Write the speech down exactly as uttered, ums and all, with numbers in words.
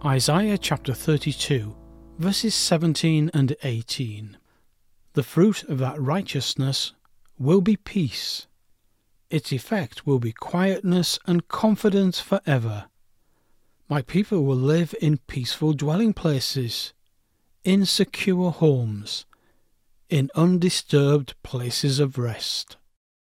Isaiah chapter thirty-two, verses seventeen and eighteen. The fruit of that righteousness will be peace. Its effect will be quietness and confidence forever. My people will live in peaceful dwelling places, in secure homes, in undisturbed places of rest.